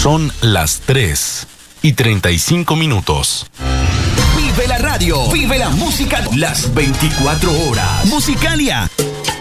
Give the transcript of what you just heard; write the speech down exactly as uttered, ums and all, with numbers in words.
Son las tres y treinta y cinco minutos. Vive la radio, vive la música, las veinticuatro horas. Musicalia.